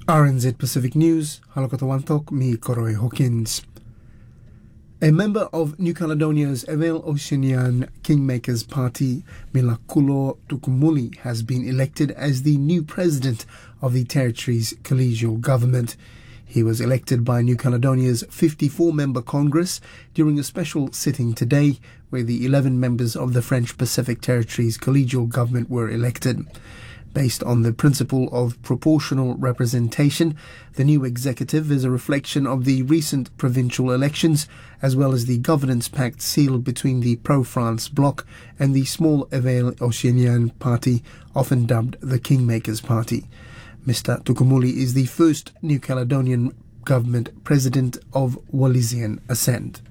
RNZ Pacific News, Halokatawantok, mi Koroi Hawkins. A member of New Caledonia's Evel Oceanian Kingmakers Party, Milakulo Tukumuli, has been elected as the new president of the territory's collegial government. He was elected by New Caledonia's 54-member Congress during a special sitting today, where the 11 members of the French Pacific Territory's collegial government were elected. Based on the principle of proportional representation, the new executive is a reflection of the recent provincial elections, as well as the governance pact sealed between the pro-France bloc and the small Evel Oceanian party, often dubbed the Kingmakers Party. Mr. Tukumuli is the first New Caledonian government president of Wallisian ascent.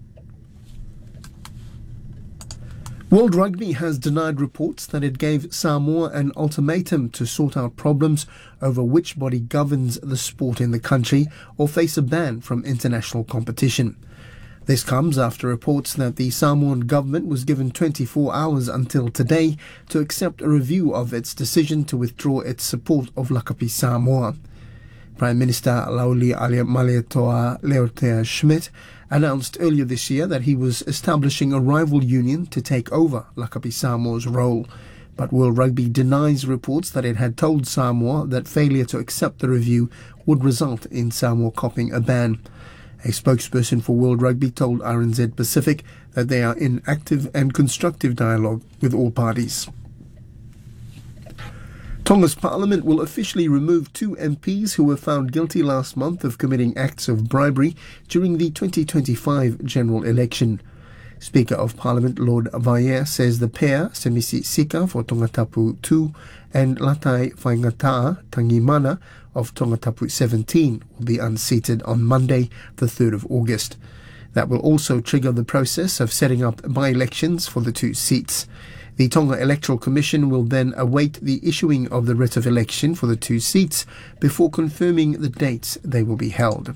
World Rugby has denied reports that it gave Samoa an ultimatum to sort out problems over which body governs the sport in the country or face a ban from international competition. This comes after reports that the Samoan government was given 24 hours until today to accept a review of its decision to withdraw its support of Lakapi Samoa. Prime Minister Lauli Malietoa Leotea Schmidt announced earlier this year that he was establishing a rival union to take over Lakapi Samoa's role. But World Rugby denies reports that it had told Samoa that failure to accept the review would result in Samoa copping a ban. A spokesperson for World Rugby told RNZ Pacific that they are in active and constructive dialogue with all parties. Tonga's parliament will officially remove 2 MPs who were found guilty last month of committing acts of bribery during the 2025 general election. Speaker of Parliament Lord Vaea says the pair, Semisi Sika for Tongatapu 2 and Latai Whaingataa Tangimana of Tongatapu 17 will be unseated on Monday, the 3rd of August. That will also trigger the process of setting up by-elections for the 2 seats. The Tonga Electoral Commission will then await the issuing of the writ of election for the 2 seats before confirming the dates they will be held.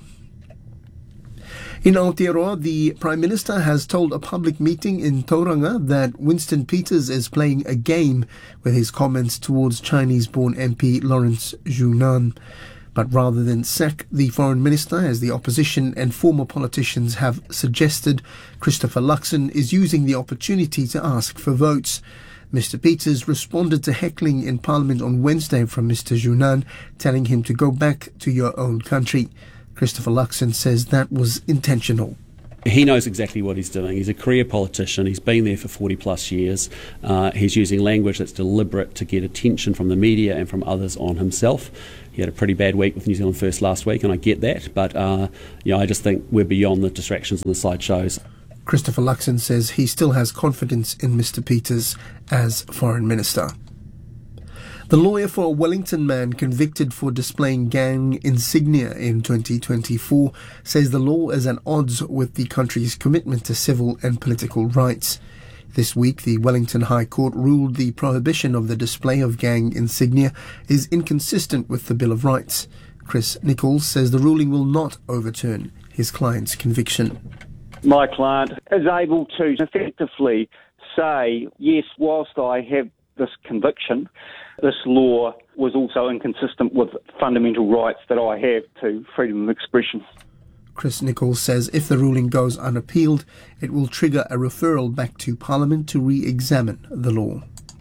In Aotearoa, the Prime Minister has told a public meeting in Tauranga that Winston Peters is playing a game with his comments towards Chinese-born MP Lawrence Zhunan. But rather than sack the Foreign Minister, as the opposition and former politicians have suggested, Christopher Luxon is using the opportunity to ask for votes. Mr. Peters responded to heckling in Parliament on Wednesday from Mr. Zhunan, telling him to go back to your own country. Christopher Luxon says that was intentional. He knows exactly what he's doing. He's a career politician. He's been there for 40 plus years. He's using language that's deliberate to get attention from the media and from others on himself. He had a pretty bad week with New Zealand First last week, and I get that. But I just think we're beyond the distractions and the sideshows. Christopher Luxon says he still has confidence in Mr. Peters as Foreign Minister. The lawyer for a Wellington man convicted for displaying gang insignia in 2024 says the law is at odds with the country's commitment to civil and political rights. This week, the Wellington High Court ruled the prohibition of the display of gang insignia is inconsistent with the Bill of Rights. Chris Nichols says the ruling will not overturn his client's conviction. My client is able to effectively say, yes, whilst I have this conviction, this law was also inconsistent with fundamental rights that I have to freedom of expression. Chris Nichols says if the ruling goes unappealed, it will trigger a referral back to Parliament to re-examine the law.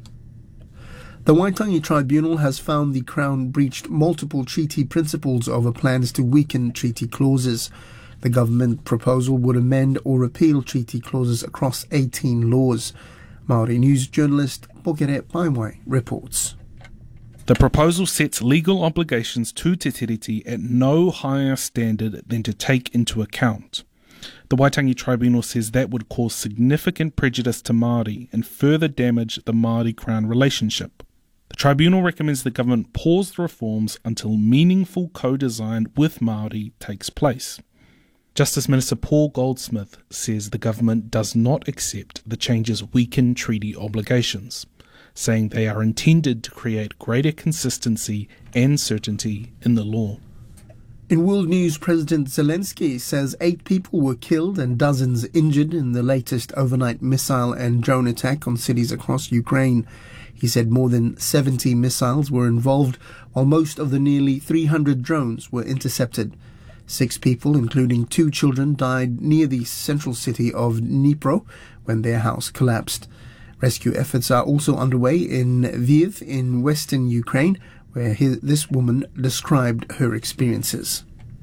The Waitangi Tribunal has found the Crown breached multiple treaty principles over plans to weaken treaty clauses. The government proposal would amend or repeal treaty clauses across 18 laws. Maori News journalist Pokere Paimwai reports. The proposal sets legal obligations to Te Tiriti at no higher standard than to take into account. The Waitangi Tribunal says that would cause significant prejudice to Māori and further damage the Māori-Crown relationship. The Tribunal recommends the government pause the reforms until meaningful co-design with Māori takes place. Justice Minister Paul Goldsmith says the government does not accept the changes weaken treaty obligations, saying they are intended to create greater consistency and certainty in the law. In world news, President Zelensky says 8 people were killed and dozens injured in the latest overnight missile and drone attack on cities across Ukraine. He said more than 70 missiles were involved, while most of the nearly 300 drones were intercepted. 6 people, including 2 children, died near the central city of Dnipro when their house collapsed. Rescue efforts are also underway in Lviv in western Ukraine, where this woman described her experiences.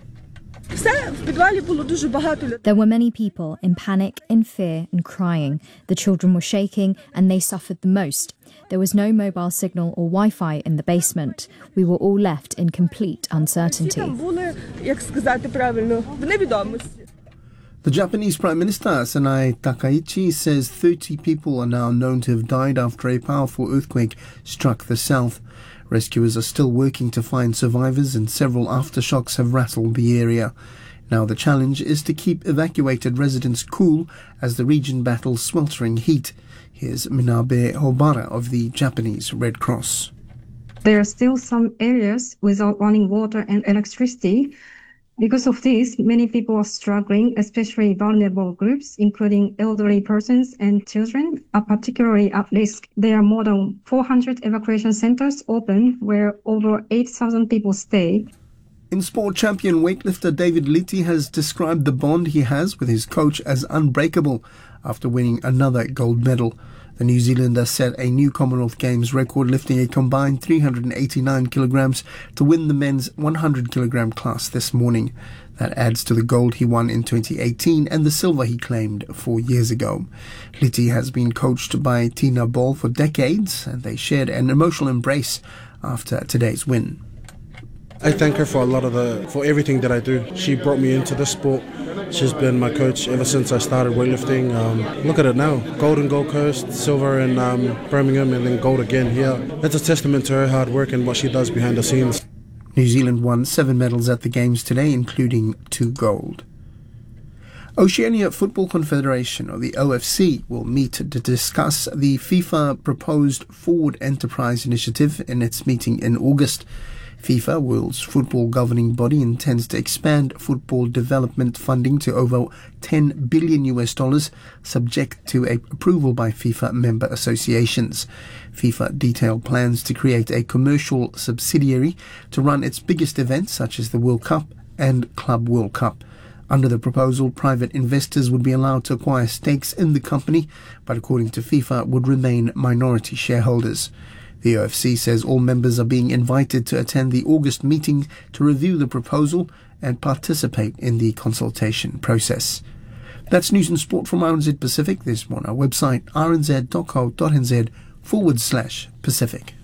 There were many people in panic, in fear and crying. The children were shaking and they suffered the most. There was no mobile signal or Wi-Fi in the basement. We were all left in complete uncertainty. The Japanese Prime Minister Sanae Takaichi says 30 people are now known to have died after a powerful earthquake struck the south. Rescuers are still working to find survivors and several aftershocks have rattled the area. Now the challenge is to keep evacuated residents cool as the region battles sweltering heat. Here's Minabe Hobara of the Japanese Red Cross. There are still some areas without running water and electricity. Because of this, many people are struggling, especially vulnerable groups, including elderly persons and children, are particularly at risk. There are more than 400 evacuation centers open where over 8,000 people stay. In sport, champion weightlifter David Litti has described the bond he has with his coach as unbreakable after winning another gold medal. The New Zealander set a new Commonwealth Games record, lifting a combined 389 kilograms to win the men's 100 kilogram class this morning. That adds to the gold he won in 2018 and the silver he claimed 4 years ago. Litti has been coached by Tina Ball for decades, and they shared an emotional embrace after today's win. I thank her for everything that I do. She brought me into this sport. She's been my coach ever since I started weightlifting. Look at it now. Gold in Gold Coast, silver in Birmingham, and then gold again here. It's a testament to her hard work and what she does behind the scenes. New Zealand won 7 medals at the Games today, including 2 gold. Oceania Football Confederation, or the OFC, will meet to discuss the FIFA proposed Forward Enterprise Initiative in its meeting in August. FIFA, world's football governing body, intends to expand football development funding to over $10 billion, subject to approval by FIFA member associations. FIFA detailed plans to create a commercial subsidiary to run its biggest events, such as the World Cup and Club World Cup. Under the proposal, private investors would be allowed to acquire stakes in the company, but according to FIFA, would remain minority shareholders. The OFC says all members are being invited to attend the August meeting to review the proposal and participate in the consultation process. That's news and sport from RNZ Pacific. This on our website rnz.co.nz/Pacific.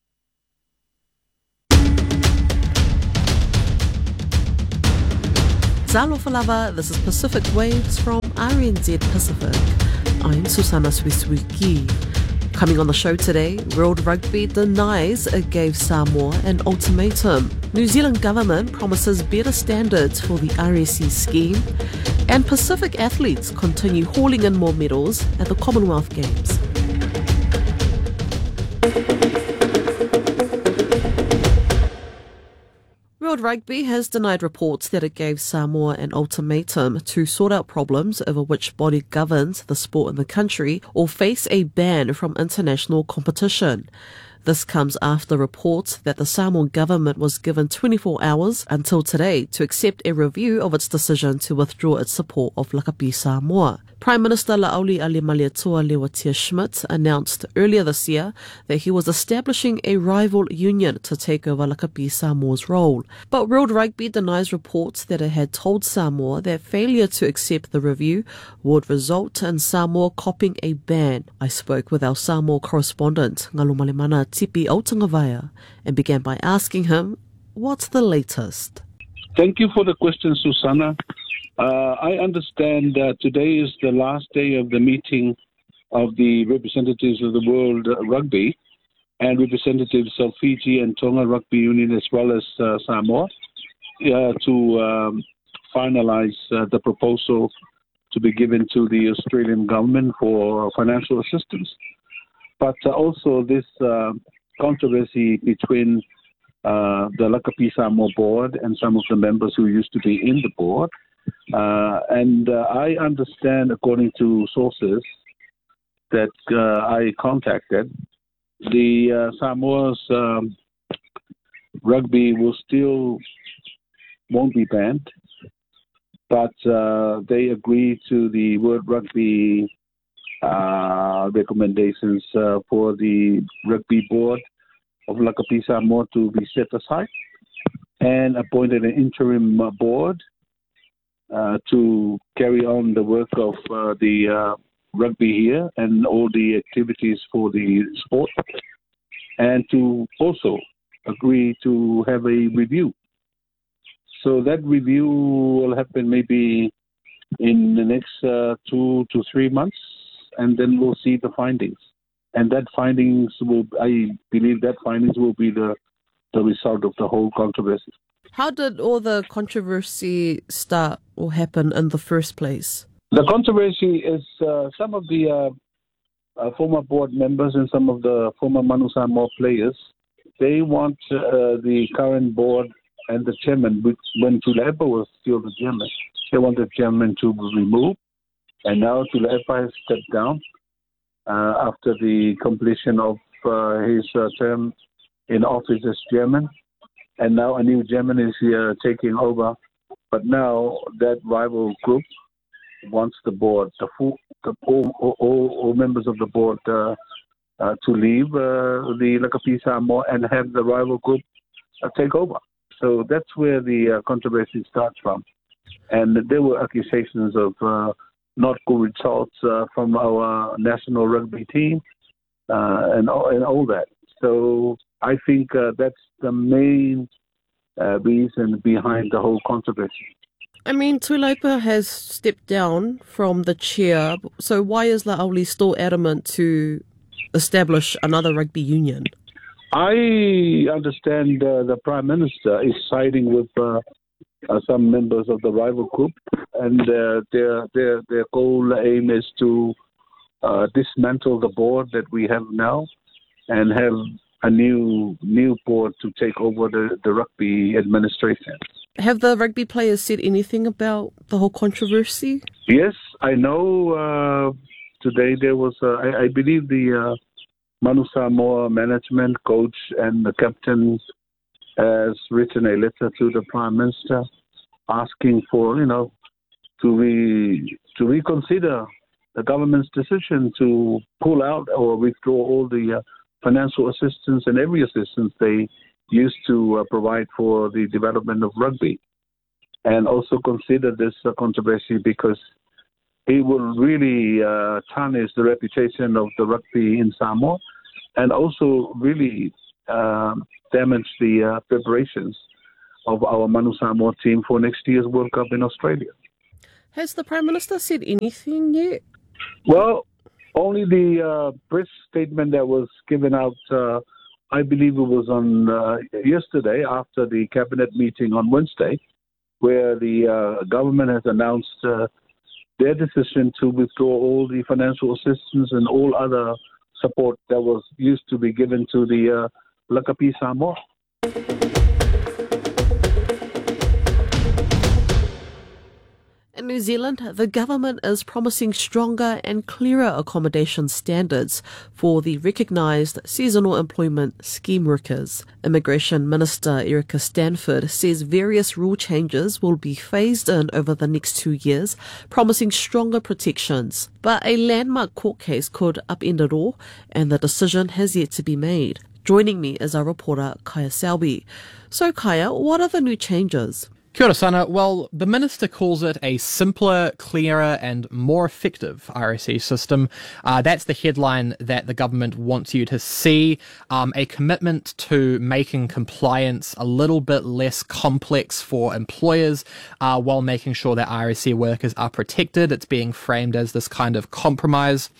Zalofalava, this is Pacific Waves from RNZ Pacific. I'm Susana Swiswiki. Coming on the show today, World Rugby denies it gave Samoa an ultimatum. New Zealand government promises better standards for the RSC scheme. And Pacific athletes continue hauling in more medals at the Commonwealth Games. World Rugby has denied reports that it gave Samoa an ultimatum to sort out problems over which body governs the sport in the country or face a ban from international competition. This comes after reports that the Samoan government was given 24 hours until today to accept a review of its decision to withdraw its support of Lakapi Samoa. Prime Minister La'auli Alimaliatua Lewatia Schmidt announced earlier this year that he was establishing a rival union to take over Lakapi Samoa's role. But World Rugby denies reports that it had told Samoa that failure to accept the review would result in Samoa copping a ban. I spoke with our Samoa correspondent, Ngalumalimana Tipi Autangavaia, and began by asking him, what's the latest? Thank you for the question, Susana. I understand that today is the last day of the meeting of the representatives of the World Rugby and representatives of Fiji and Tonga Rugby Union as well as Samoa to finalize the proposal to be given to the Australian government for financial assistance. But also this controversy between the Lakapi Samoa board and some of the members who used to be in the board. And I understand, according to sources that I contacted, the Samoa's rugby won't be banned, but they agree to the World Rugby recommendations for the rugby board of Lakapi Samoa to be set aside and appointed an interim board to carry on the work of the rugby here and all the activities for the sport, and to also agree to have a review. So that review will happen maybe in the next 2 to 3 months, and then we'll see the findings. And I believe that findings will be the result of the whole controversy. How did all the controversy start or happen in the first place? The controversy is some of the former board members and some of the former Manu Samoa players, they want the current board and the chairman, when Tulepa was still the chairman, they want the chairman to be removed. And now Tulepa has stepped down after the completion of his term in office as chairman. And now a new chairman is here taking over. But now that rival group wants the board, all members of the board to leave the Lakapi Samoa and have the rival group take over. So that's where the controversy starts from. And there were accusations of not good results from our national rugby team and all that. So I think that's the main reason behind the whole controversy. I mean, Tulepa has stepped down from the chair, so why is La'auli still adamant to establish another rugby union? I understand the Prime Minister is siding with some members of the rival group, and their goal aim is to dismantle the board that we have now and have a new board to take over the rugby administration. Have the rugby players said anything about the whole controversy? Yes, I know today there was, I believe the Manu Samoa management, coach and the captain has written a letter to the Prime Minister asking for, to reconsider the government's decision to pull out or withdraw all the financial assistance and every assistance they used to provide for the development of rugby, and also consider this controversy because it will really tarnish the reputation of the rugby in Samoa and also really damage the preparations of our Manu Samoa team for next year's World Cup in Australia. Has the Prime Minister said anything yet? Well, only the press statement that was given out, I believe it was on yesterday after the cabinet meeting on Wednesday, where the government has announced their decision to withdraw all the financial assistance and all other support that was used to be given to the Lakapi Samoa. In New Zealand, the government is promising stronger and clearer accommodation standards for the recognised seasonal employment scheme workers. Immigration Minister Erica Stanford says various rule changes will be phased in over the next 2 years, promising stronger protections. But a landmark court case could upend it all, and the decision has yet to be made. Joining me is our reporter, Kaya Selby. So, Kaya, what are the new changes? Kia ora sana. Well, the Minister calls it a simpler, clearer and more effective RSE system. That's the headline that the government wants you to see. A commitment to making compliance a little bit less complex for employers while making sure that RSE workers are protected. It's being framed as this kind of compromise.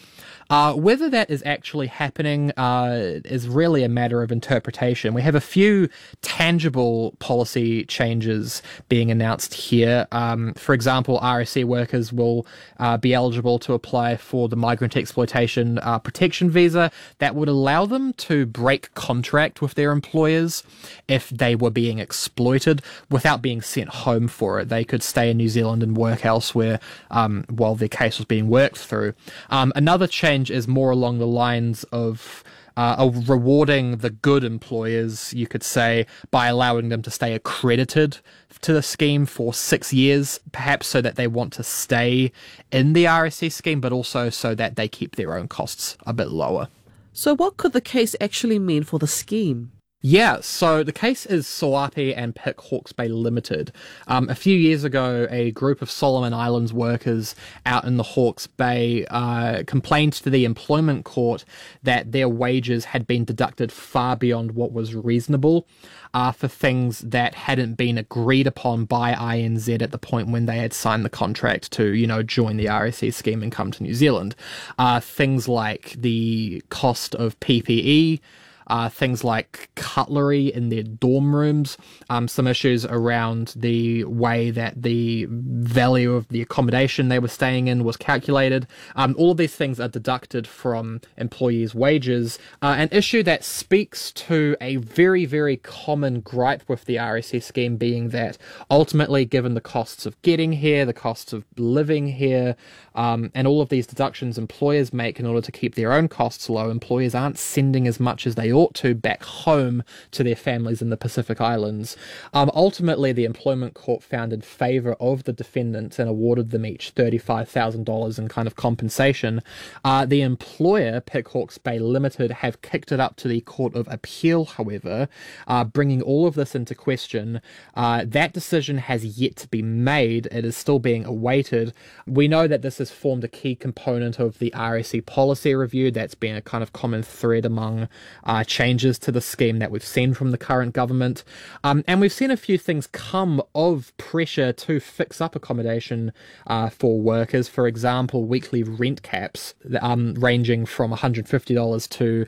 Whether that is actually happening is really a matter of interpretation. We have a few tangible policy changes being announced here. For example, RSE workers will be eligible to apply for the Migrant Exploitation Protection Visa. That would allow them to break contract with their employers if they were being exploited without being sent home for it. They could stay in New Zealand and work elsewhere while their case was being worked through. Another change is more along the lines of rewarding the good employers, you could say, by allowing them to stay accredited to the scheme for 6 years, perhaps so that they want to stay in the RSE scheme, but also so that they keep their own costs a bit lower. So what could the case actually mean for the scheme? Yeah, so the case is Soapi and Pick Hawke's Bay Limited. A few years ago, a group of Solomon Islands workers out in the Hawke's Bay complained to the employment court that their wages had been deducted far beyond what was reasonable for things that hadn't been agreed upon by INZ at the point when they had signed the contract to, join the RSE scheme and come to New Zealand. Things like the cost of PPE, things like cutlery in their dorm rooms, some issues around the way that the value of the accommodation they were staying in was calculated. All of these things are deducted from employees' wages. An issue that speaks to a very, very common gripe with the RSE scheme being that ultimately, given the costs of getting here, the costs of living here, and all of these deductions employers make in order to keep their own costs low, employers aren't sending as much as they ought to back home to their families in the Pacific Islands. Ultimately, the employment court found in favour of the defendants and awarded them each $35,000 in kind of compensation. The employer, Pick Hawke's Bay Limited, have kicked it up to the Court of Appeal, however, bringing all of this into question. That decision has yet to be made. It is still being awaited. We know that this has formed a key component of the RSE policy review. That's been a kind of common thread among changes to the scheme that we've seen from the current government. And we've seen a few things come of pressure to fix up accommodation for workers. For example, weekly rent caps ranging from $150 to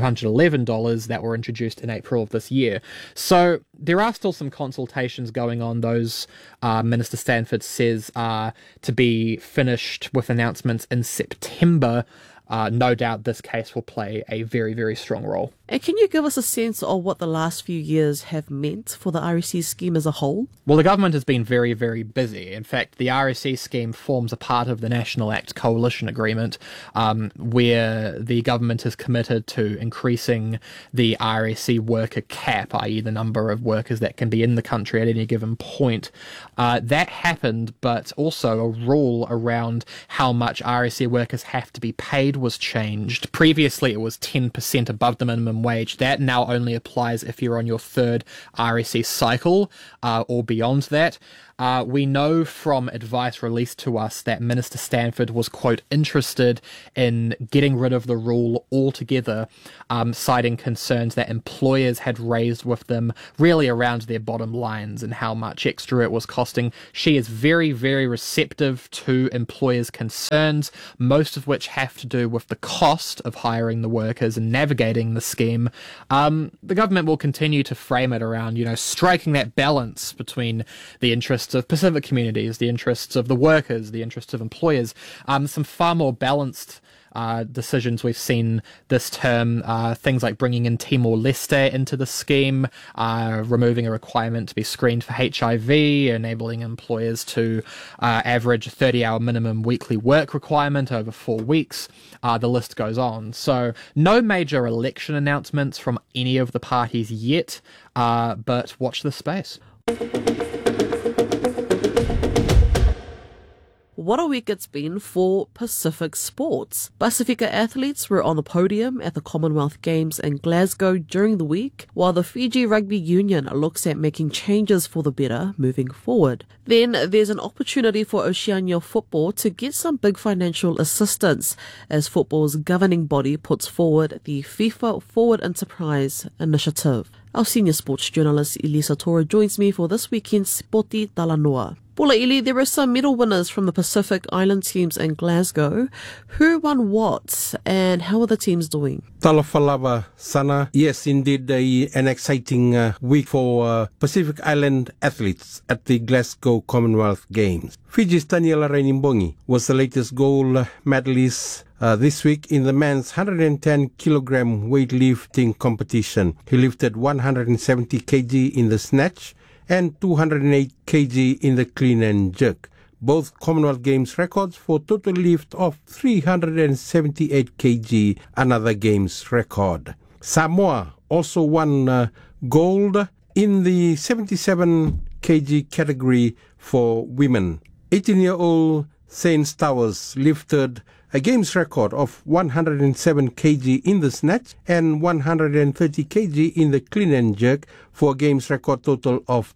$211 that were introduced in April of this year. So there are still some consultations going on. Those, Minister Stanford says, are to be finished with announcements in September. No doubt this case will play a very, very strong role. And can you give us a sense of what the last few years have meant for the RSE scheme as a whole? Well, the government has been very, very busy. In fact, the RSE scheme forms a part of the National Act Coalition Agreement, where the government is committed to increasing the RSE worker cap, i.e. the number of workers that can be in the country at any given point. That happened, but also a rule around how much RSE workers have to be paid was changed. Previously, it was 10% above the minimum wage. That now only applies if you're on your third RSE cycle or beyond that. We know from advice released to us that Minister Stanford was, quote, interested in getting rid of the rule altogether, citing concerns that employers had raised with them really around their bottom lines and how much extra it was costing. She is very, very receptive to employers' concerns, most of which have to do with the cost of hiring the workers and navigating the scheme. The government will continue to frame it around, striking that balance between the interests of Pacific communities, the interests of the workers, the interests of employers. Some far more balanced decisions we've seen this term, things like bringing in Timor-Leste into the scheme, removing a requirement to be screened for HIV, enabling employers to average a 30-hour minimum weekly work requirement over 4 weeks. The list goes on. So no major election announcements from any of the parties yet, but watch this space. What a week it's been for Pacific sports. Pacifica athletes were on the podium at the Commonwealth Games in Glasgow during the week, while the Fiji Rugby Union looks at making changes for the better moving forward. Then there's an opportunity for Oceania football to get some big financial assistance as football's governing body puts forward the FIFA Forward Enterprise Initiative. Our senior sports journalist Elisa Tora joins me for this weekend's Spoti Talanoa. Paula Ili, there are some medal winners from the Pacific Island teams in Glasgow. Who won what and how are the teams doing? Talafalava Sana. Yes, indeed, an exciting week for Pacific Island athletes at the Glasgow Commonwealth Games. Fiji's Daniela Rainimbongi was the latest gold medalist this week in the men's 110 kilogram weightlifting competition. He lifted 170 kg in the snatch and 208 kg in the clean and jerk. Both Commonwealth Games records for total lift of 378 kg, another Games record. Samoa also won gold in the 77 kg category for women. 18-year-old Saint Towers lifted a Games record of 107 kg in the snatch and 130 kg in the clean and jerk for a Games record total of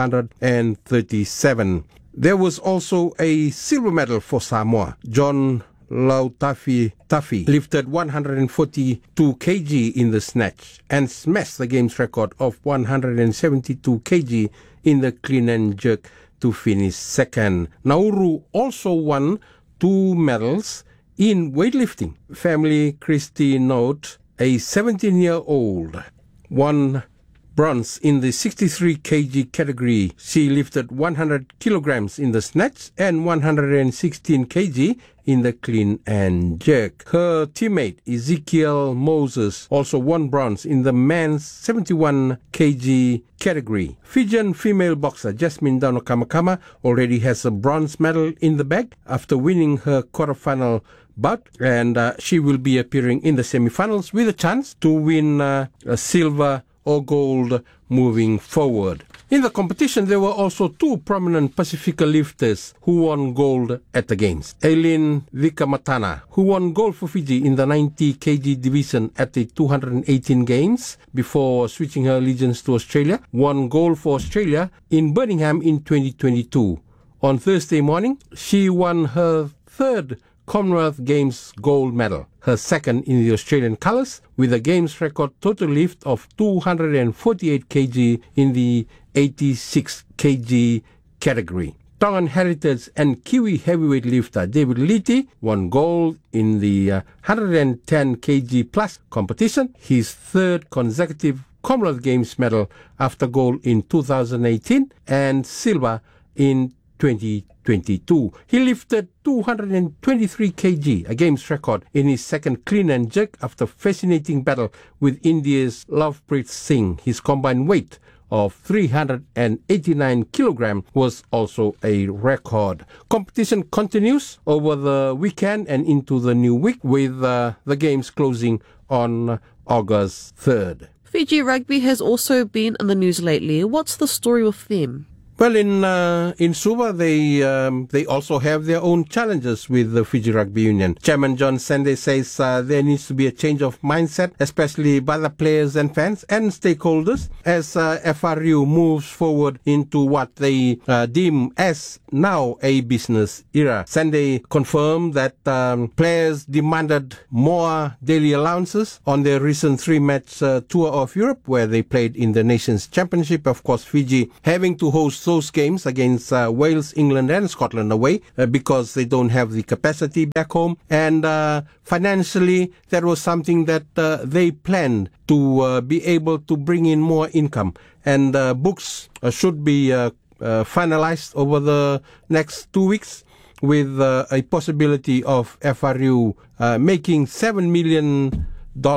237. There was also a silver medal for Samoa. John Lautafi lifted 142 kg in the snatch and smashed the Games record of 172 kg in the clean and jerk to finish second. Nauru also won 2 medals in weightlifting. Family Christy Note, a 17-year-old, won bronze in the 63 kg category. She lifted 100 kilograms in the snatch and 116 kg in the clean and jerk. Her teammate Ezekiel Moses also won bronze in the men's 71 kg category. Fijian female boxer Jasmine Dano Kamakama already has a bronze medal in the bag after winning her quarterfinal bout, and she will be appearing in the semifinals with a chance to win a silver or gold moving forward. In the competition, there were also 2 prominent Pacifica lifters who won gold at the Games. Aileen Vikamatana, who won gold for Fiji in the 90 kg division at the 218 Games before switching her allegiance to Australia, won gold for Australia in Birmingham in 2022. On Thursday morning, she won her 3rd Commonwealth Games gold medal, her second in the Australian colours, with a Games record total lift of 248 kg in the 86 kg category. Tongan heritage and Kiwi heavyweight lifter David Liti won gold in the 110 kg plus competition, his 3rd consecutive Commonwealth Games medal after gold in 2018 and silver in 2022. He lifted 223 kg, a Games record, in his second clean and jerk after fascinating battle with India's Lovepreet Singh. His combined weight of 389 kilogram was also a record. Competition continues over the weekend and into the new week with the Games closing on August 3rd. Fiji Rugby has also been in the news lately. What's the story with them? Well, in Suva, they also have their own challenges with the Fiji Rugby Union. Chairman John Sande says there needs to be a change of mindset, especially by the players and fans and stakeholders, as FRU moves forward into what they deem as now a business era. Sande confirmed that players demanded more daily allowances on their recent 3-match tour of Europe, where they played in the Nations Championship. Of course, Fiji having to host those games against Wales, England and Scotland away because they don't have the capacity back home, and financially that was something that they planned to be able to bring in more income, and books should be finalized over the next 2 weeks with a possibility of FRU making $7 million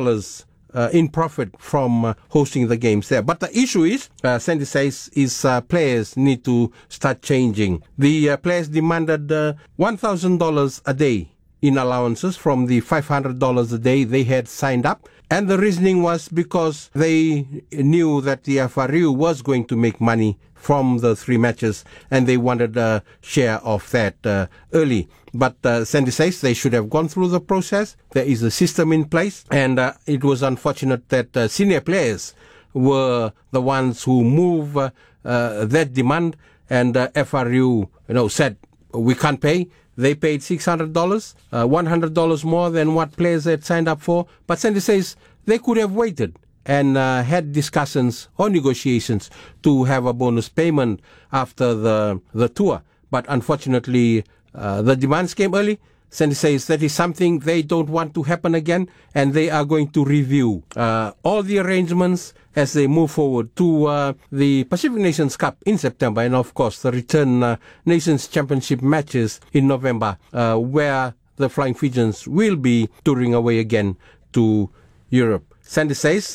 in profit from hosting the games there. But the issue is, Sandy says, is players need to start changing. The players demanded $1,000 a day in allowances from the $500 a day they had signed up. And the reasoning was because they knew that the FRU was going to make money from the 3 matches and they wanted a share of that early. But Sandy says they should have gone through the process. There is a system in place, and it was unfortunate that senior players were the ones who moved that demand, and FRU said we can't pay. They paid $600, $100 more than what players had signed up for. But Sandy says they could have waited and had discussions or negotiations to have a bonus payment after the tour. But unfortunately, the demands came early. Sandy says that is something they don't want to happen again, and they are going to review all the arrangements as they move forward to the Pacific Nations Cup in September, and of course the Return Nations Championship matches in November, where the Flying Fijians will be touring away again to Europe. Sandy says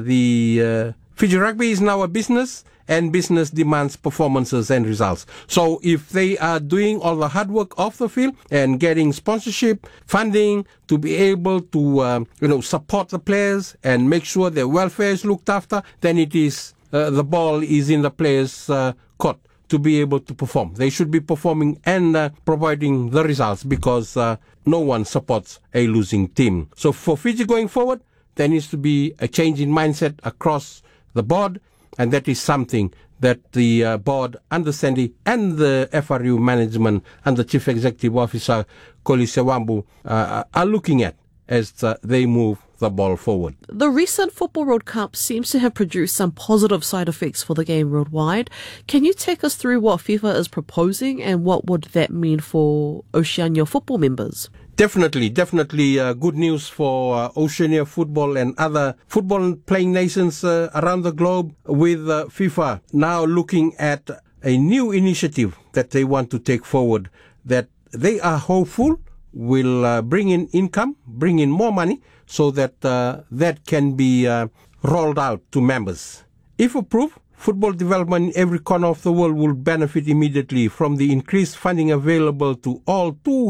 the Fiji Rugby is now a business, and business demands performances and results. So if they are doing all the hard work off the field and getting sponsorship, funding to be able to support the players and make sure their welfare is looked after, then it is the ball is in the players' court to be able to perform. They should be performing and providing the results, because no one supports a losing team. So for Fiji going forward, there needs to be a change in mindset across the board, and that is something that the board under Sandy and the FRU management and the Chief Executive Officer, Kolisi Wambu, are looking at as they move the ball forward. The recent Football World Cup seems to have produced some positive side effects for the game worldwide. Can you take us through what FIFA is proposing and what would that mean for Oceania football members? Definitely good news for Oceania football and other football-playing nations around the globe, with FIFA now looking at a new initiative that they want to take forward, that they are hopeful will bring in income, bring in more money, so that that can be rolled out to members. If approved, football development in every corner of the world will benefit immediately from the increased funding available to all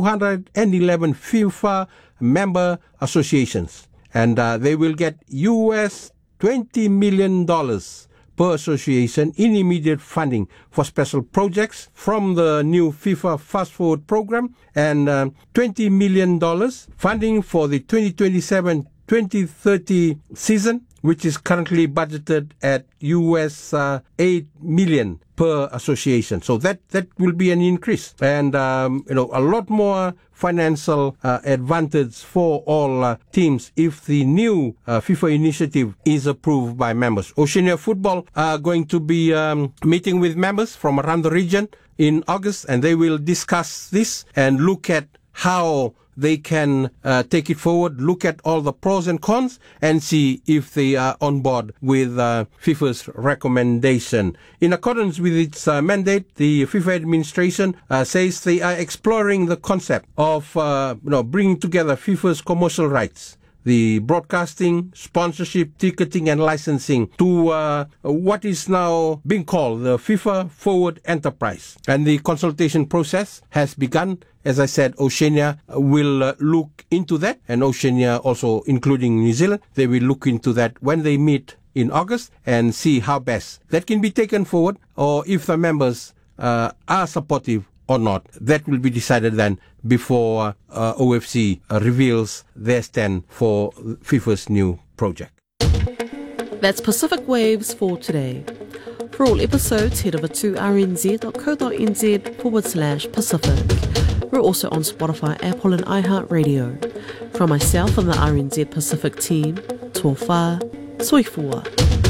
211 FIFA member associations. And they will get US $20 million per association in immediate funding for special projects from the new FIFA Fast Forward program, and $20 million funding for the 2027-2030 season, which is currently budgeted at US $8 million per association. So that will be an increase, and a lot more financial advantage for all teams if the new FIFA initiative is approved by members. Oceania Football are going to be meeting with members from around the region in August, and they will discuss this and look at how they can take it forward, look at all the pros and cons, and see if they are on board with FIFA's recommendation. In accordance with its mandate, the FIFA administration says they are exploring the concept of bringing together FIFA's commercial rights, the broadcasting, sponsorship, ticketing, and licensing to what is now being called the FIFA Forward Enterprise. And the consultation process has begun. As I said, Oceania will look into that, and Oceania also including New Zealand, they will look into that when they meet in August and see how best that can be taken forward, or if the members are supportive or not. That will be decided then before OFC reveals their stand for FIFA's new project. That's Pacific Waves for today. For all episodes, head over to rnz.co.nz/Pacific. We're also on Spotify, Apple and iHeartRadio. From myself and the RNZ Pacific team, tō whā, soifua.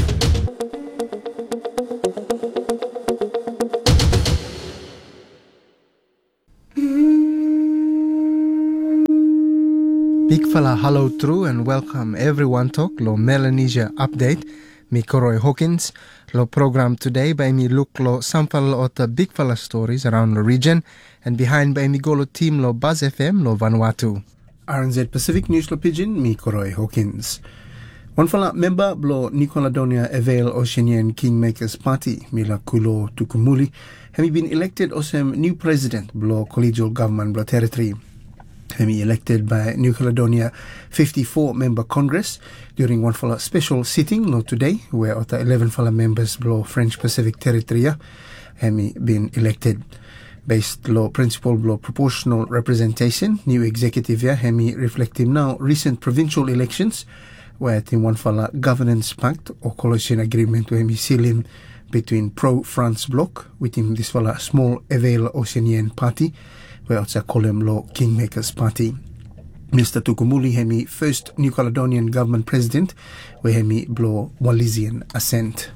Big fella hello true and welcome everyone to lo Melanesia update. Mi Koroi Hawkins. Lo program today by me look lo sample of the big fella stories around the region, and behind by me go lo team lo Buzz FM lo Vanuatu. RNZ Pacific News lo Pigeon, mi Koroi Hawkins. One fella member lo Nicoladonia Avail Oceanian Kingmakers Party, Mila Kulo Tukumuli, have been elected osem new president blo collegial government blo territory. Hemi elected by New Caledonia 54-member Congress during one fella special sitting lo today, where ota 11 fella members blo French Pacific Territory hemi been elected. Based lo principle blo proportional representation, new executive hemi reflecting now recent provincial elections, where in one fella governance pact or coalition agreement hemi sealing between pro-France bloc within this fella small Avail Oceanian party, where it's a column law Kingmakers Party. Mr. Tukumuli hemi first New Caledonian government president where hemi blow Wallisian assent.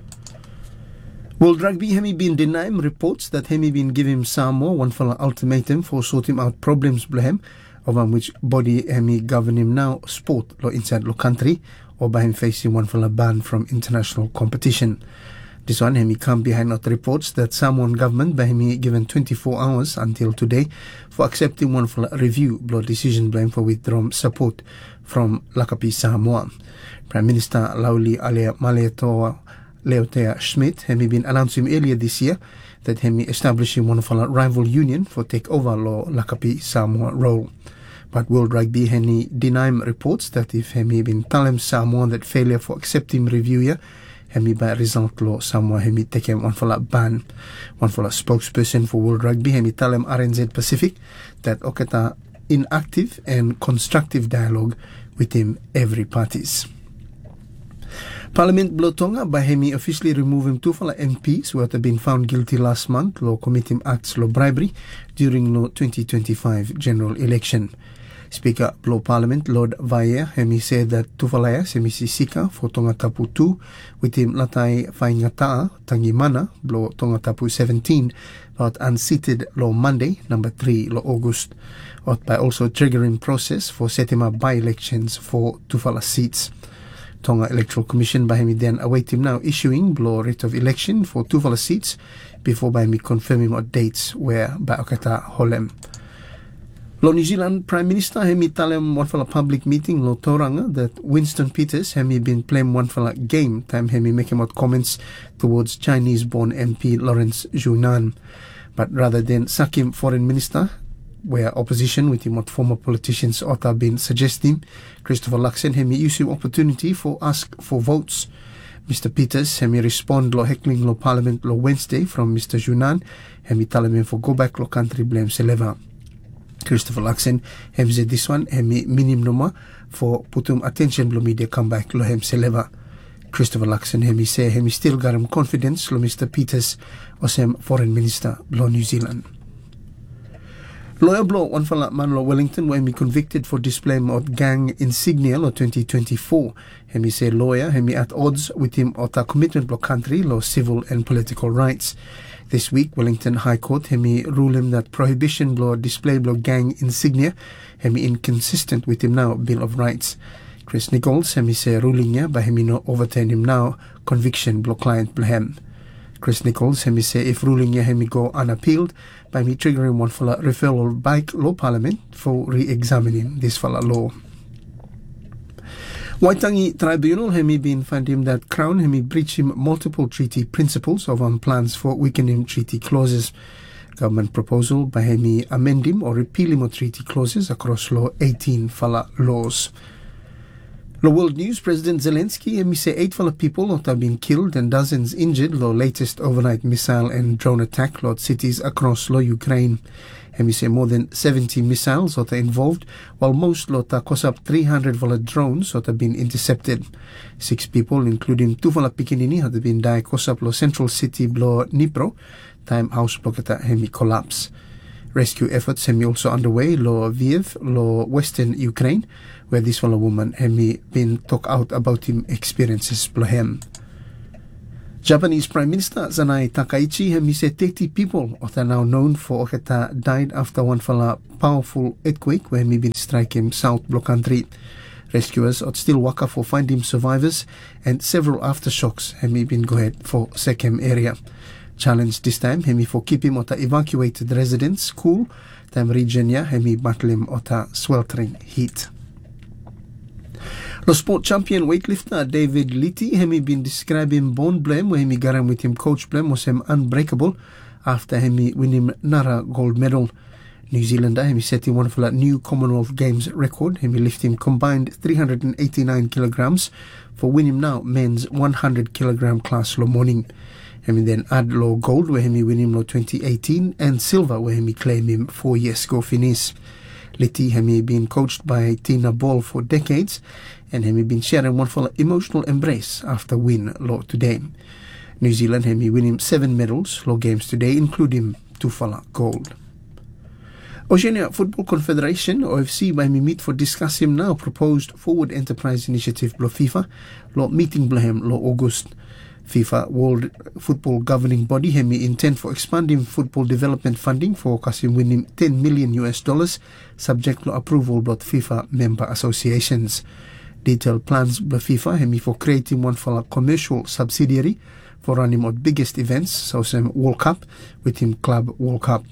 World Rugby hemi been denying reports that hemi been give him Samoa one fella ultimatum for sorting out problems blehem over which body hemi govern him now sport lo inside lo country or by him facing one fella ban from international competition. This one hemi come behind not reports that Samoan government by hemi given 24 hours until today for accepting one fella review blow decision blame for withdrawing support from Lakapi Samoa. Prime Minister Lauli Alea Maleatoa Leotea Schmidt hemi been announcing earlier this year that hemi establishing one of our rival union for take over lo Lakapi Samoa role. But World Rugby hemi deny reports that if hemi been telling Samoa that failure for accepting review here hemi by result lo Samoa hemi take him one for la ban. One for la spokesperson for World Rugby hemi tell him RNZ Pacific that oketa inactive and constructive dialogue with him every parties. Parliament Blotonga by hemi officially removing two fala MPs who had been found guilty last month lo committing acts lo bribery during lo 2025 general election. Speaker Blo Parliament Lord Vaea hemi said that two falayas hemi sisika for Tonga Tapu 2 with him latai Whaingataa Tangimana Blo Tonga Tapu 17 lot unseated lo Monday number 3 lo August by also triggering process for setting up by-elections for two fala seats. Tonga Electoral Commission by hemi then await him now issuing blow writ of election for two fala seats before by hemi confirming what dates where by okata holem. Lo New Zealand Prime Minister hemi talem one fala public meeting lo Tauranga that Winston Peters hemi been playing one fala game time hemi making out comments towards Chinese-born MP Lawrence Zhunan. But rather than sack him foreign minister, where opposition with him what former politicians ought to have been suggesting, Christopher Luxon hemi use him opportunity for ask for votes. Mr. Peters hemi respond lo heckling lo Parliament lo Wednesday from Mr. Zhunan hemi tell him for go back lo country blame seleva. Christopher Luxon hemi said this one hemi minim noma for putum attention lo media comeback lo hem seleva. Christopher Luxon hemi say hemi still got him confidence lo Mr. Peters was him foreign minister lo New Zealand. Lawyer Blow one fella man lo Wellington where he convicted for displaying of gang insignia lo 2024. Hemi say lawyer hemi at odds with him of a commitment lo country lo civil and political rights. This week Wellington High Court hemi rule him that prohibition lo display lo gang insignia hemi inconsistent with him now Bill of Rights. Chris Nichols hemi say ruling ya by hemi no overturn him now conviction lo client blahem. Chris Nichols hemi say if ruling ya hemi go unappealed by me triggering one fella referral back law parliament for re-examining this fella law. Waitangi Tribunal hemi been find him that Crown hemi breach him multiple treaty principles of plans for weakening treaty clauses. Government proposal by hemi amend him or repeal him of treaty clauses across law 18 fella laws. The world news, President Zelensky hemi say 8 fella people have been killed and dozens injured the latest overnight missile and drone attack lot cities across Ukraine. Hemi say more than 70 missiles are involved, while most lota cost up 300 fella drones have been intercepted. 6 people, including 2 fella Pikinini, have been died cost up lo central city blo Dnipro, time house blockata hemi collapse. Rescue efforts hemi also underway lo Lviv, lo western Ukraine, where this fellow woman hemi been talk out about him experiences blohem. Japanese Prime Minister Zanai Takaichi hemi said 30 people are now known for oketa died after one fella powerful earthquake where hemi been striking south block country. Rescuers are still waka for finding survivors and several aftershocks hemi been go ahead for Sekem area. Challenge this time hemi for keeping ota evacuated residents cool time region ya hemi battling ota sweltering heat. The sport champion weightlifter David Litti hemi been describing Bone Blame where hemi garam with him coach Blame was him unbreakable after hemi win him Nara gold medal. New Zealander hemi setting one of the new Commonwealth Games record hemi lifting combined 389 kilograms for winning now men's 100 kilogram class lo morning. Hemi then add lo gold where hemi win him lo 2018 and silver where hemi claim him 4 years ago finish. Litti hemi been coached by Tina Ball for decades and hemi been sharing one for emotional embrace after win lo today. New Zealand hemi win him 7 medals lo games today including 2 gold. Oceania Football Confederation, OFC, by meet for discuss him now proposed forward enterprise initiative blo FIFA, lo meeting blahem lo August. FIFA World Football Governing Body hemi intent for expanding football development funding for kasim winning $10 million, subject to approval by FIFA member associations. Detailed plans by FIFA hemi for creating one for a commercial subsidiary for running of biggest events, so some World Cup with him Club World Cup.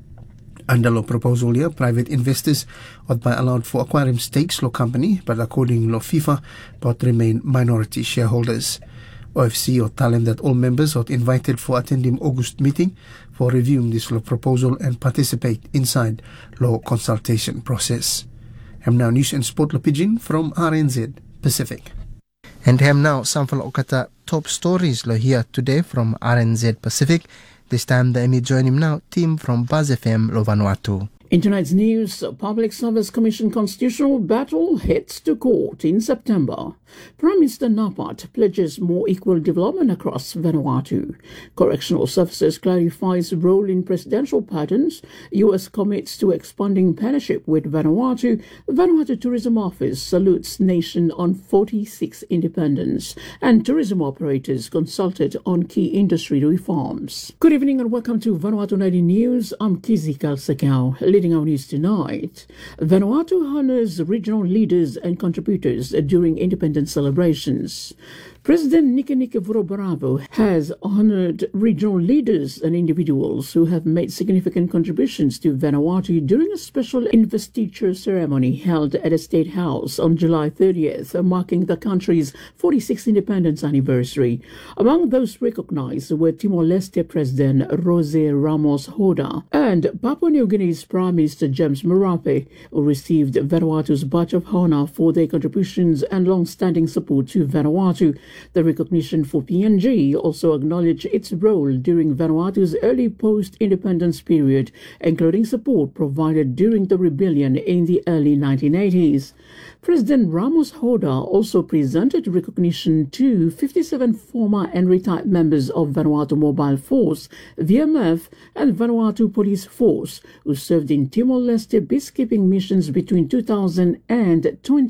Under law proposal here, private investors ought be allowed for acquiring stakes lo company, but according to FIFA, but remain minority shareholders. OFC or tell him that all members are invited for attending August meeting for reviewing this law proposal and participate inside law consultation process. Ham now news and sport pidgin from RNZ Pacific. And ham now some for okata top stories lo here today from RNZ Pacific. This time the join him now team from Buzz FM lo Vanuatu. In tonight's news, Public Service Commission constitutional battle heads to court in September. Prime Minister Napat pledges more equal development across Vanuatu. Correctional Services clarifies role in presidential pardons. US commits to expanding partnership with Vanuatu. Vanuatu Tourism Office salutes nation on 46 independence. And tourism operators consulted on key industry reforms. Good evening and welcome to Vanuatu 90 News. I'm Kizi Kalsakau. Leading our news tonight, Vanuatu honors regional leaders and contributors during independence celebrations. President Nikanike Vurobaravo has honored regional leaders and individuals who have made significant contributions to Vanuatu during a special investiture ceremony held at the State House on July 30th, marking the country's 46th independence anniversary. Among those recognized were Timor-Leste President Jose Ramos Horta and Papua New Guinea's Prime Minister James Marape, who received Vanuatu's Badge of Honor for their contributions and long-standing support to Vanuatu. The recognition for PNG also acknowledged its role during Vanuatu's early post-independence period, including support provided during the rebellion in the early 1980s. President Ramos Horta also presented recognition to 57 former and retired members of Vanuatu Mobile Force, VMF, and Vanuatu Police Force, who served in Timor-Leste peacekeeping missions between 2000 and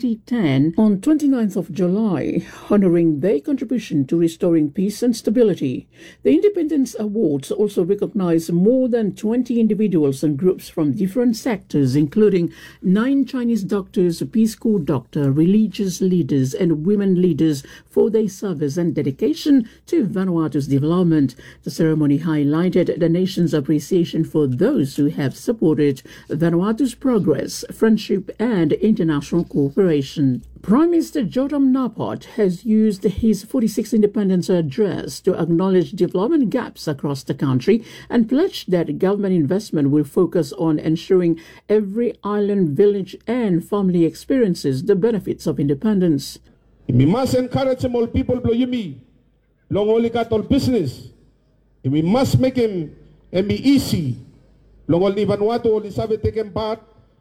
2010 on 29th of July, honoring their contribution to restoring peace and stability. The Independence Awards also recognize more than 20 individuals and groups from different sectors, including 9 Chinese doctors, Peace Corps doctor, religious leaders, and women leaders for their service and dedication to Vanuatu's development. The ceremony highlighted the nation's appreciation for those who have supported Vanuatu's progress, friendship, and international cooperation. Prime Minister Jotam Napat has used his 46th Independence Address to acknowledge development gaps across the country and pledged that government investment will focus on ensuring every island, village, and family experiences the benefits of independence. We must encourage all people to use long only cattle business. We must make him be easy. Long only Vanuatu only have taken part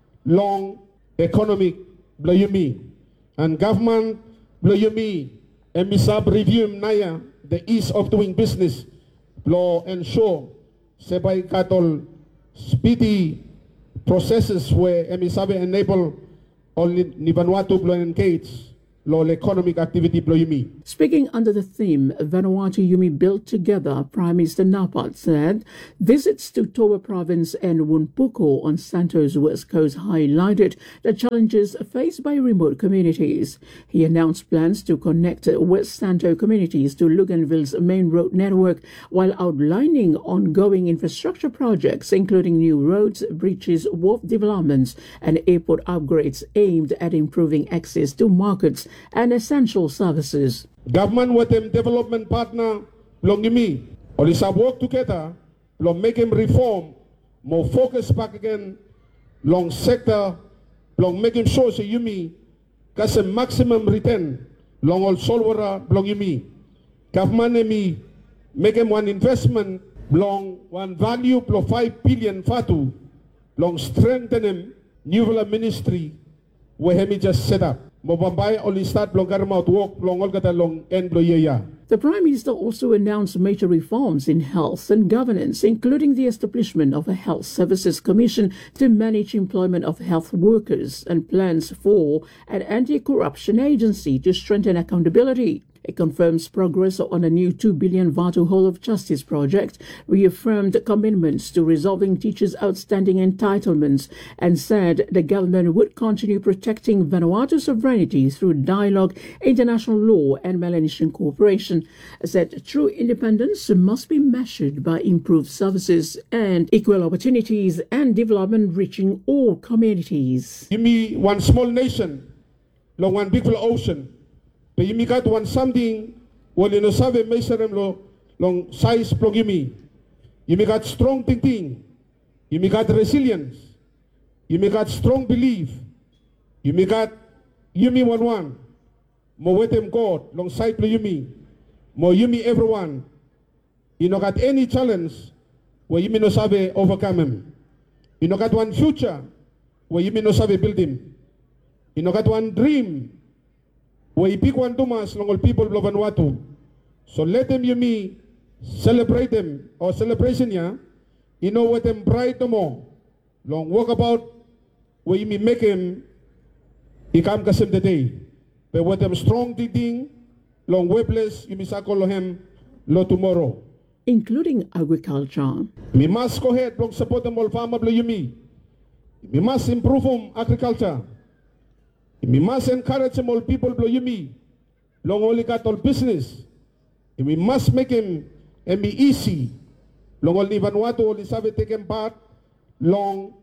long economic blayumi. And government blayumi and misab review naya the ease of doing business law ensure sebay cattle speedy processes where emisabe enable only ni Vanuatu blow engage law economic activity blow Yumi. Speaking under the theme Vanuatu Yumi Built Together, Prime Minister Napat said visits to Toba Province and Wunpuko on Santo's west coast highlighted the challenges faced by remote communities. He announced plans to connect West Santo communities to Luganville's main road network while outlining ongoing infrastructure projects including new roads, bridges, wharf developments and airport upgrades aimed at improving access to markets and essential services. Government with them development partner long me. Only some work together, long make him reform, more focus back again, long sector, long make him show so you me, cause a maximum return, long all solvera long you me. Government me make him one investment, long one value plus 5 billion fatu, long strengthen him, new ministry, where he just set up. The The Prime Minister also announced major reforms in health and governance, including the establishment of a Health Services Commission to manage employment of health workers and plans for an anti-corruption agency to strengthen accountability. It confirms progress on a new 2 billion Vaatu Hall of Justice project, reaffirmed commitments to resolving teachers' outstanding entitlements, and said the government would continue protecting Vanuatu's sovereignty through dialogue, international law and Melanesian cooperation. Said true independence must be measured by improved services and equal opportunities and development reaching all communities. Give me one small nation, long one big ocean. But you got one something, well, you know, sabe measure long size plug you got strong thinking, you got resilience, you got strong belief, you got one, more with them God, long side plug you more everyone, you know, got any challenge where you no sabe overcome him, you know, got one future where you no sabe build him, you know, got one dream. Where pick one Dumas long people of Vanuatu. So let them celebrate them or celebration ya. You know what them bright no more. Long walk about where you make him become kasem the day. But what them strong thinking, long webless you misakolo him lo tomorrow. Including agriculture. We must go ahead long support them all farmer blow you me. We must improve agriculture. We must encourage all people blow you me, long only got all business. We must make him be easy, long only Vanuatu only have taken part, long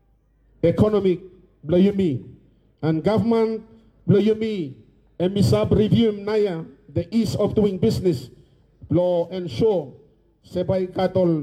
economic blow you me, and government blow you me, and we sub review naya the ease of doing business, blow ensure sebai got all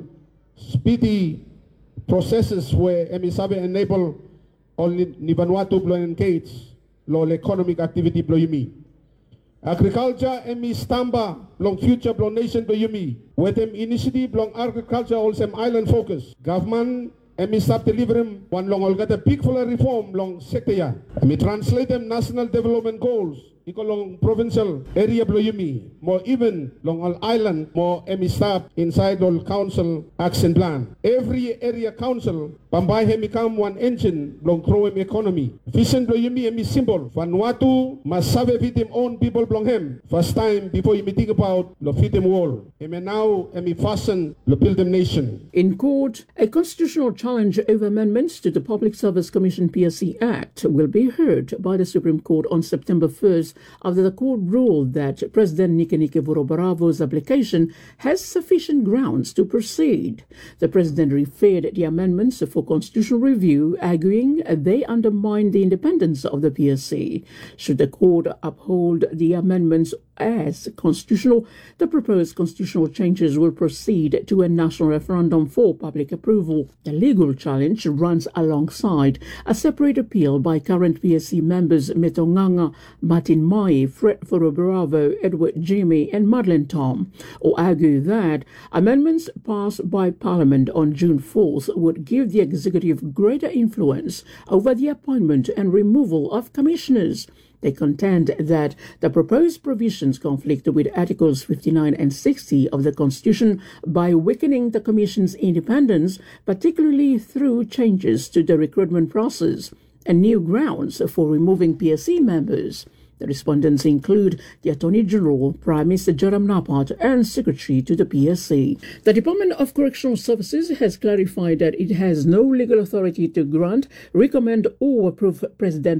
speedy processes where we sub enable only Vanuatu blow engage. Long economic activity blow you me. Agriculture emi stamba long future blow nation blow you me. With them initiative long agriculture also island focus. Government emi start delivering one long all got a big full reform long sector ya. Emi translate them national development goals. Iko long provincial area blow you me. More even long all island more emi start inside all council action plan. Every area council Pambai hemi come one engine long grow him economy. Vision blow you me emi symbol. Vanuatu must save fit him own people belong him. First time before you think about lo fit him wall. Emi now emi fasten lo build them nation. In court, a constitutional challenge over amendments to the Public Service Commission PSC Act will be heard by the Supreme Court on September 1st after the court ruled that President Nikenike Vorobravo's application has sufficient grounds to proceed. The president referred the amendments for constitutional review, arguing they undermine the independence of the PSC. Should the court uphold the amendments as constitutional, the proposed constitutional changes will proceed to a national referendum for public approval. The legal challenge runs alongside a separate appeal by current PSC members Metonganga, Martin Mai, Fred Vorobravo, Edward Jimmy and Madeleine Tom, who argue that amendments passed by Parliament on June 4th would give the executive greater influence over the appointment and removal of commissioners. They contend that the proposed provisions conflict with Articles 59 and 60 of the Constitution by weakening the Commission's independence, particularly through changes to the recruitment process and new grounds for removing PSC members. The respondents include the Attorney General, Prime Minister Joram Napat, and Secretary to the PSC. The Department of Correctional Services has clarified that it has no legal authority to grant, recommend, or approve President